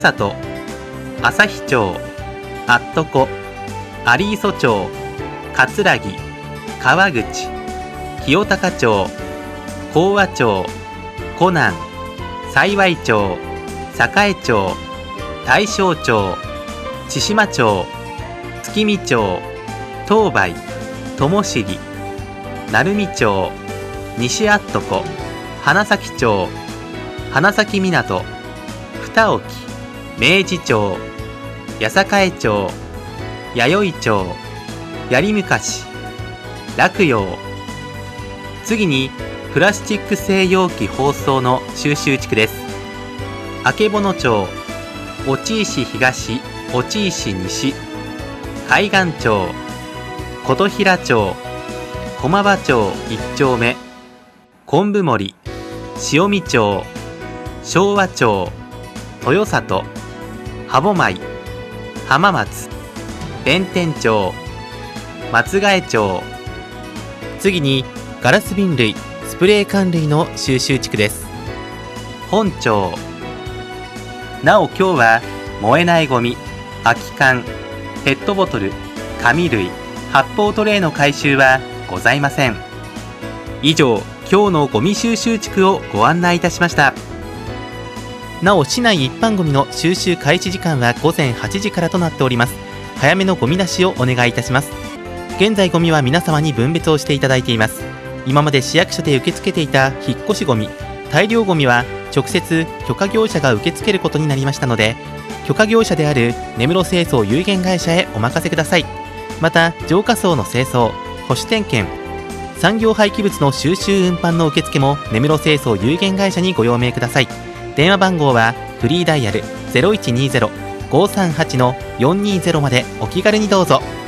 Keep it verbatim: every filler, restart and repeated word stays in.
里、朝日町、あっとこ、有磯町、葛城、川口、清高町、高和町、湖南、幸町、栄町、大正町、千島町、月見町、東梅、友尻、鳴海町、西あっとこ、花咲町、花咲港、二沖、明治町、八栄町、弥生町、槍昔、洛陽。次にプラスチック製容器包装の収集地区です。曙町、落石東、落石西、海岸町、琴平町、駒場町一丁目、昆布森、塩見町、昭和町、豊里、歯舞、浜松、弁天町、松ヶ江町。次にガラス瓶類、スプレー缶類の収集地区です。本町。なお今日は燃えないゴミ、空き缶、ペットボトル、紙類、発泡トレイの回収はございません。以上、今日のゴミ収集地区をご案内いたしました。なお市内一般ゴミの収集開始時間はごぜんはちじからとなっております。早めのゴミ出しをお願いいたします。現在ゴミは皆様に分別をしていただいています。今まで市役所で受け付けていた引っ越しゴミ、大量ゴミは直接許可業者が受け付けることになりましたので、許可業者である根室清掃有限会社へお任せください。また浄化槽の清掃、保守点検、産業廃棄物の収集運搬の受付も根室清掃有限会社にご用命ください。電話番号はフリーダイヤル ゼロいちにゼロ ごーさんはち よんにーゼロ までお気軽にどうぞ。